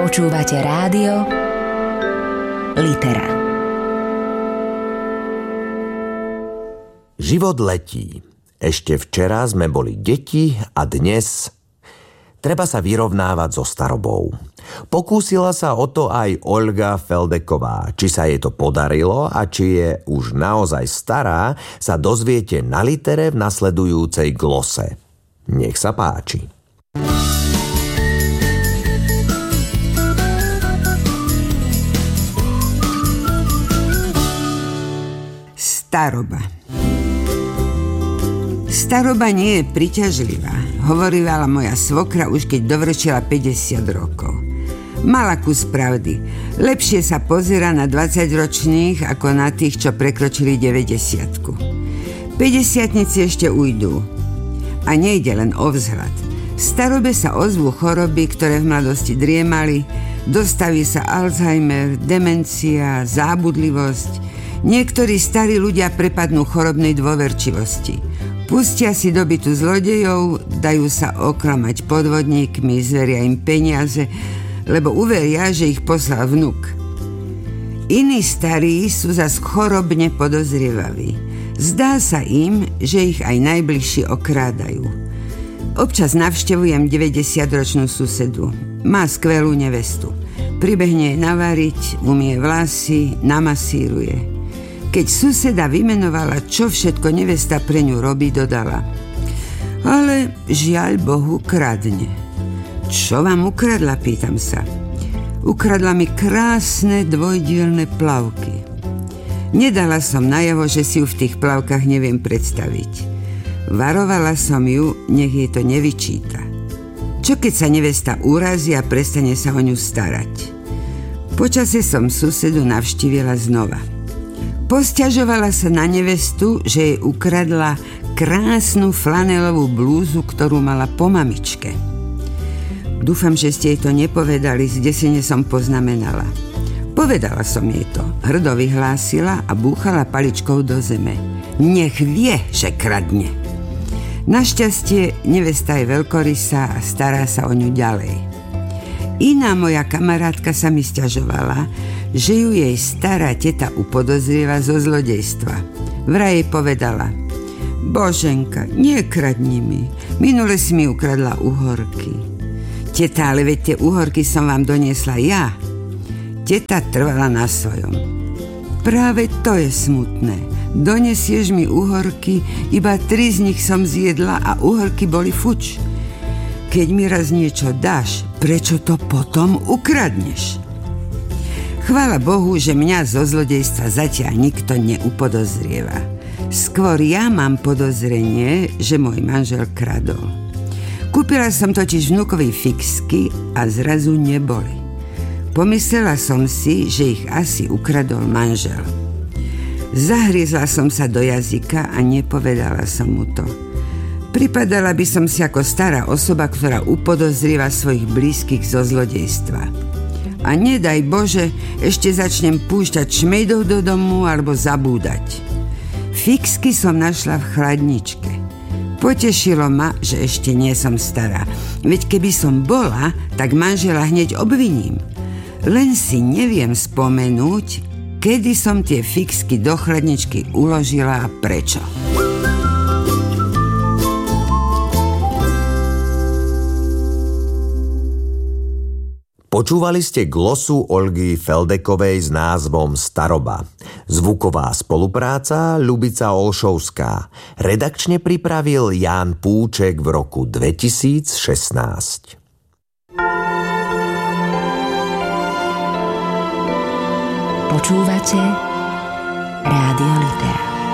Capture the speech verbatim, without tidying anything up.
Počúvate rádio Litera. Život letí. Ešte včera sme boli deti a dnes treba sa vyrovnávať so starobou. Pokúsila sa o to aj Olga Feldeková. Či sa jej to podarilo a či je už naozaj stará, sa dozviete na Litere v nasledujúcej glose. Nech sa páči. Staroba. Staroba nie je priťažlivá, hovorila moja svokra už keď dovršila päťdesiat rokov. Mala kus pravdy. Lepšie sa pozerá na dvadsaťročných ako na tých, čo prekročili deväťdesiatku. päťdesiatnici ešte ujdú. A nejde len o vzhľad. V starobe sa ozvú choroby, ktoré v mladosti driemali, dostaví sa Alzheimer, demencia, zábudlivosť. Niektorí starí ľudia prepadnú chorobnej dôverčivosti. Pustia si do bytu zlodejov, dajú sa oklamať podvodníkmi, zveria im peniaze, lebo uveria, že ich poslal vnuk. Iní starí sú zas chorobne podozrievaví. Zdá sa im, že ich aj najbližší okrádajú. Občas navštevujem deväťdesiatročnú susedu. Má skvelú nevestu. Pribehne jej navariť, umie vlasy, namasíruje. Keď suseda vymenovala, čo všetko nevesta pre ňu robí, dodala: ale žiaľ Bohu kradne. Čo vám ukradla, pýtam sa. Ukradla mi krásne dvojdielne plavky. Nedala som najavo, že si ju v tých plavkách neviem predstaviť. Varovala som ju, nech jej to nevyčíta. Čo keď sa nevesta urazí a prestane sa o ňu starať? Počase som susedu navštívila znova. Posťažovala sa na nevestu, že jej ukradla krásnu flanelovú blúzu, ktorú mala po mamičke. Dúfam, že ste jej to nepovedali, zdesene som poznamenala. Povedala som jej to, hrdo vyhlásila a búchala paličkou do zeme. Nech vie, že kradne. Našťastie nevesta je veľkorysá a stará sa o ňu ďalej. Iná moja kamarátka sa mi sťažovala, že ju jej stará teta upodozrieva zo zlodejstva. Vraj jej povedala: Boženka, nekradni mi, minule si mi ukradla uhorky. Teta, ale veď tie uhorky som vám doniesla ja. Teta trvala na svojom. Práve to je smutné. Donesieš mi uhorky, iba tri z nich som zjedla a uhorky boli fuč. Keď mi raz niečo dáš, prečo to potom ukradneš? Chvála Bohu, že mňa zo zlodejstva zatiaľ nikto neupodozrieva. Skôr ja mám podozrenie, že môj manžel kradol. Kúpila som totiž vnukovi fixky a zrazu neboli. Pomyslela som si, že ich asi ukradol manžel. Zahriezla som sa do jazyka a nepovedala som mu to. Pripadala by som si ako stará osoba, ktorá upodozrieva svojich blízkych zo zlodejstva. A nedaj Bože, ešte začnem púšťať šmejdov do domu alebo zabúdať. Fixky som našla v chladničke. Potešilo ma, že ešte nie som stará. Veď keby som bola, tak manžela hneď obviním. Len si neviem spomenúť, kedy som tie fixky do chladničky uložila a prečo. Počúvali ste glosu Olgy Feldekovej s názvom Staroba. Zvuková spolupráca Ľubica Olšovská. Redakčne pripravil Ján Púček v roku dvetisícšestnásť. Počúvate Rádio Litera.